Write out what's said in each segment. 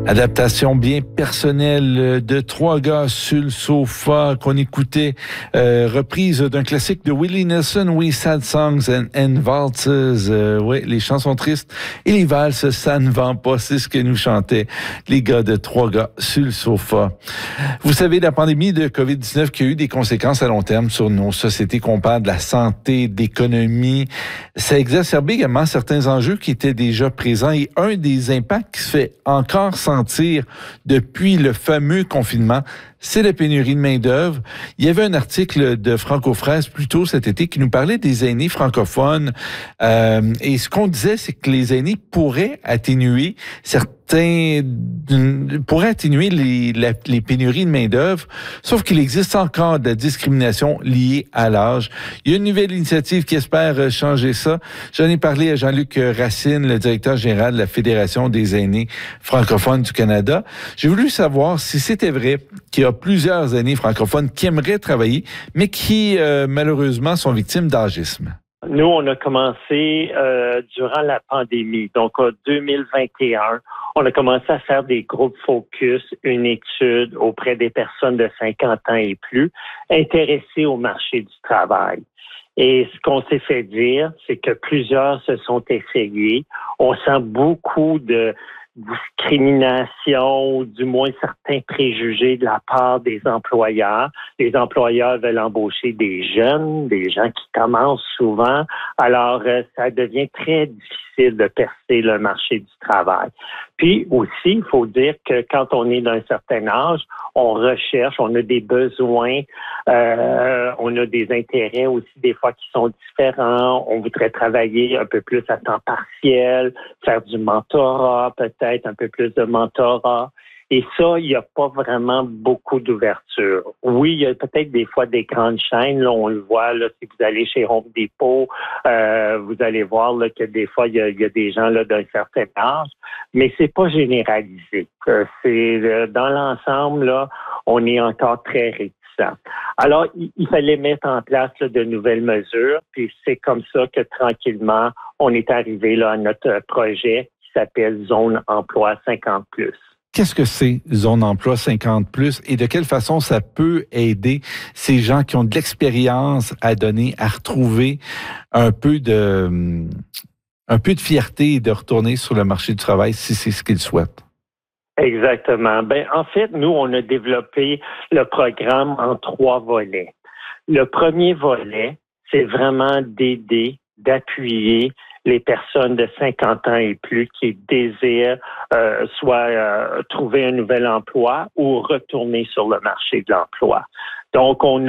Adaptation bien personnelle de Trois gars sur le sofa qu'on écoutait, reprise d'un classique de Willie Nelson, We Sad Songs and Waltzes. Ouais, les chansons tristes et les valses, ça ne vend pas. C'est ce que nous chantaient les gars de Trois gars sur le sofa. Vous savez, la pandémie de COVID-19 qui a eu des conséquences à long terme sur nos sociétés, qu'on parle de la santé, d'économie, ça a exacerbé également certains enjeux qui étaient déjà présents, et un des impacts qui se fait encore sentir depuis le fameux confinement, c'est la pénurie de main-d'œuvre. Il y avait un article de Franco-Fraise plus tôt cet été qui nous parlait des aînés francophones. Et ce qu'on disait, c'est que les aînés pourraient atténuer les pénuries de main-d'œuvre, sauf qu'il existe encore de la discrimination liée à l'âge. Il y a une nouvelle initiative qui espère changer ça. J'en ai parlé à Jean-Luc Racine, le directeur général de la Fédération des aînés francophones du Canada. J'ai voulu savoir si c'était vrai qu'il y a plusieurs aînés francophones qui aimeraient travailler, mais qui, malheureusement, sont victimes d'âgisme. Nous, on a commencé durant la pandémie, donc en 2021. On a commencé à faire des groupes focus, une étude auprès des personnes de 50 ans et plus, intéressées au marché du travail. Et ce qu'on s'est fait dire, c'est que plusieurs se sont essayés. On sent beaucoup de discrimination, ou du moins certains préjugés de la part des employeurs. Les employeurs veulent embaucher des jeunes, des gens qui commencent souvent. Alors, ça devient très difficile de percer le marché du travail. Puis aussi, il faut dire que quand on est d'un certain âge, on recherche, on a des besoins, on a des intérêts aussi des fois qui sont différents. On voudrait travailler un peu plus à temps partiel, faire du mentorat, peut-être un peu plus de mentorat. Et ça, il n'y a pas vraiment beaucoup d'ouverture. Oui, il y a peut-être des fois des grandes chaînes, là, on le voit, là, si vous allez chez Home Depot, vous allez voir là, que des fois, il y a des gens là, d'un certain âge, mais c'est pas généralisé. C'est dans l'ensemble, là, on est encore très réticent. Alors, il fallait mettre en place là, de nouvelles mesures, puis c'est comme ça que tranquillement, on est arrivé là, à notre projet qui s'appelle Zone Emploi 50+. Qu'est-ce que c'est Zone Emploi 50+ et de quelle façon ça peut aider ces gens qui ont de l'expérience à donner, à retrouver un peu de fierté et de retourner sur le marché du travail si c'est ce qu'ils souhaitent? Exactement. Ben, en fait, nous, on a développé le programme en 3 volets. Le premier volet, c'est vraiment d'aider, d'appuyer les personnes de 50 ans et plus qui désirent soit trouver un nouvel emploi ou retourner sur le marché de l'emploi. Donc, on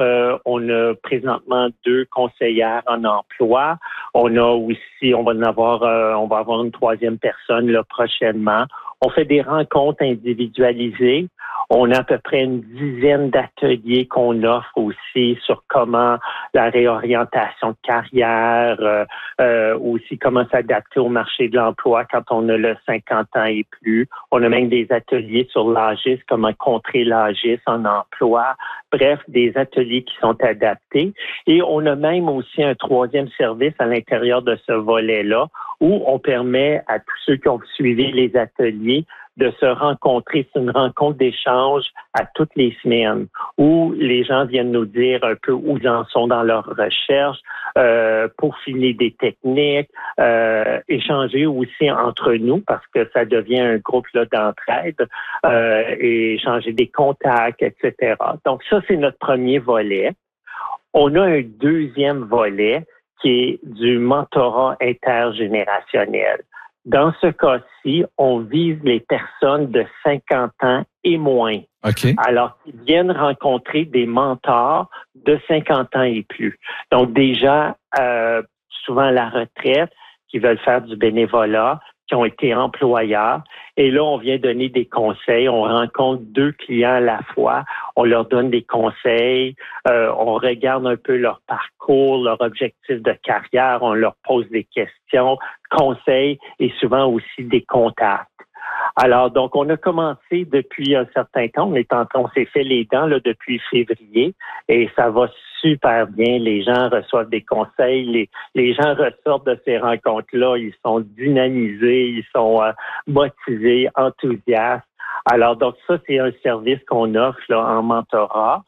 a présentement 2 conseillères en emploi. On va avoir une 3e personne là, prochainement. On fait des rencontres individualisées. On a à peu près une 10aine d'ateliers qu'on offre aussi sur comment la réorientation de carrière, aussi comment s'adapter au marché de l'emploi quand on a le 50 ans et plus. On a même des ateliers sur l'agisme, comment contrer l'agisme en emploi. Bref, des ateliers qui sont adaptés. Et on a même aussi un 3e service à l'intérieur de ce volet-là où on permet à tous ceux qui ont suivi les ateliers de se rencontrer. C'est une rencontre d'échange à toutes les semaines où les gens viennent nous dire un peu où ils en sont dans leur recherche, peaufiner des techniques, échanger aussi entre nous parce que ça devient un groupe là, d'entraide, et échanger des contacts, etc. Donc ça, c'est notre premier volet. On a un 2e volet qui est du mentorat intergénérationnel. Dans ce cas-ci, on vise les personnes de 50 ans et moins. Okay. Alors, ils viennent rencontrer des mentors de 50 ans et plus. Donc, des gens souvent à la retraite qui veulent faire du bénévolat, qui ont été employeurs. Et là, on vient donner des conseils. On rencontre 2 clients à la fois. On leur donne des conseils. On regarde un peu leur parcours, leur objectif de carrière. On leur pose des questions, conseils et souvent aussi des contacts. Alors, donc, on a commencé depuis un certain temps. On s'est fait les dents là, depuis février et ça va super bien. Les gens reçoivent des conseils. Les gens ressortent de ces rencontres-là. Ils sont dynamisés, ils sont motivés, enthousiastes. Alors, donc, ça, c'est un service qu'on offre là, en mentorat,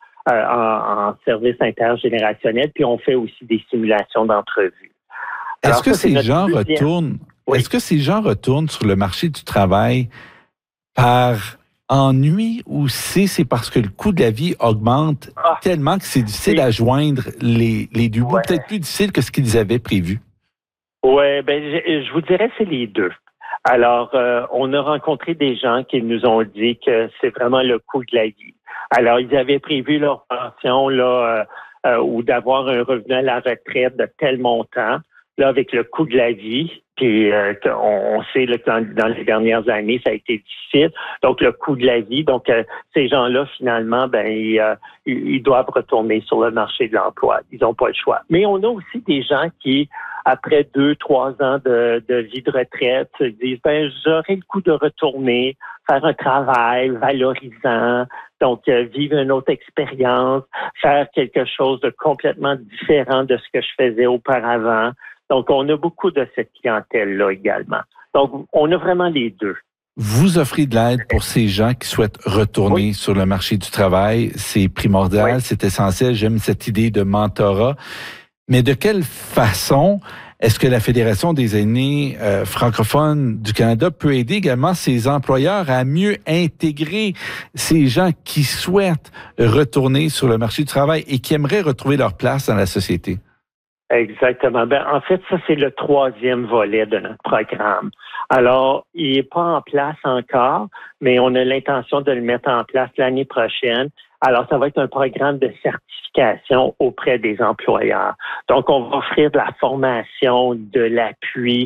en service intergénérationnel, puis on fait aussi des simulations d'entrevues. Est-ce que ces gens retournent? Oui. Est-ce que ces gens retournent sur le marché du travail par ennui ou c'est parce que le coût de la vie augmente tellement que c'est difficile à joindre les deux bouts, peut-être plus difficile que ce qu'ils avaient prévu? Oui, ben je vous dirais c'est les deux. Alors, on a rencontré des gens qui nous ont dit que c'est vraiment le coût de la vie. Alors, ils avaient prévu leur pension là ou d'avoir un revenu à la retraite de tel montant. Là, avec le coût de la vie, puis on sait là, que dans les dernières années, ça a été difficile. Donc, le coût de la vie. Donc, ces gens-là, finalement, ils doivent retourner sur le marché de l'emploi. Ils n'ont pas le choix. Mais on a aussi des gens qui, après 2-3 ans de vie de retraite, se disent, j'aurais le coup de retourner, faire un travail valorisant, donc vivre une autre expérience, faire quelque chose de complètement différent de ce que je faisais auparavant. Donc, on a beaucoup de cette clientèle-là également. Donc, on a vraiment les deux. Vous offrez de l'aide pour ces gens qui souhaitent retourner sur le marché du travail. C'est primordial, c'est essentiel. J'aime cette idée de mentorat. Mais de quelle façon est-ce que la Fédération des aînés francophones du Canada peut aider également ses employeurs à mieux intégrer ces gens qui souhaitent retourner sur le marché du travail et qui aimeraient retrouver leur place dans la société? Exactement. En fait, ça, c'est le 3e volet de notre programme. Alors, il n'est pas en place encore, mais on a l'intention de le mettre en place l'année prochaine. Alors, ça va être un programme de certification auprès des employeurs. Donc, on va offrir de la formation, de l'appui,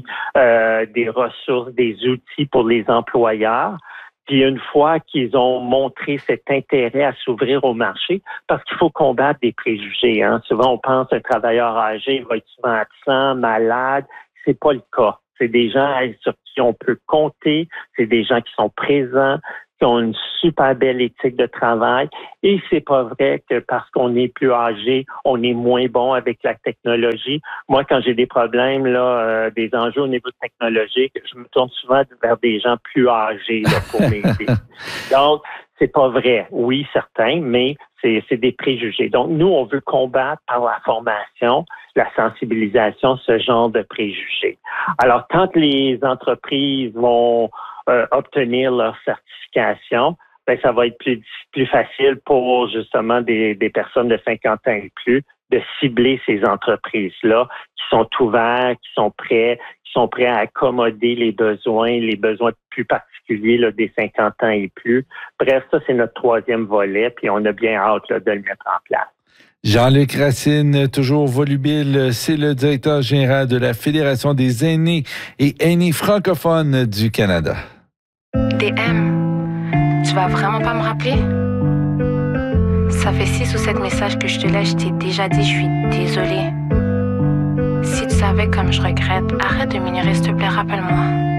des ressources, des outils pour les employeurs. Puis une fois qu'ils ont montré cet intérêt à s'ouvrir au marché, parce qu'il faut combattre des préjugés. Hein. Souvent, on pense qu'un travailleur âgé va être souvent absent, malade. C'est pas le cas. C'est des gens sur qui on peut compter. C'est des gens qui sont présents, qui ont une super belle éthique de travail. Et c'est pas vrai que parce qu'on est plus âgé, on est moins bon avec la technologie. Moi, quand j'ai des problèmes, là, des enjeux au niveau technologique, je me tourne souvent vers des gens plus âgés là, pour m'aider. Donc, c'est pas vrai. Oui, certain, mais c'est des préjugés. Donc, nous, on veut combattre par la formation, la sensibilisation, ce genre de préjugés. Alors, quand les entreprises vont obtenir leur certification, ça va être plus facile pour justement des personnes de 50 ans et plus de cibler ces entreprises-là qui sont ouvertes, qui sont prêts à accommoder les besoins plus particuliers là, des 50 ans et plus. Bref, ça, c'est notre 3e volet, puis on a bien hâte là, de le mettre en place. Jean-Luc Racine, toujours volubile, c'est le directeur général de la Fédération des aînés et aînés francophones du Canada. DM, tu vas vraiment pas me rappeler? Ça fait 6 ou 7 messages que je te laisse, je t'ai déjà dit, je suis désolée. Si tu savais comme je regrette, arrête de m'ignorer, s'il te plaît, rappelle-moi.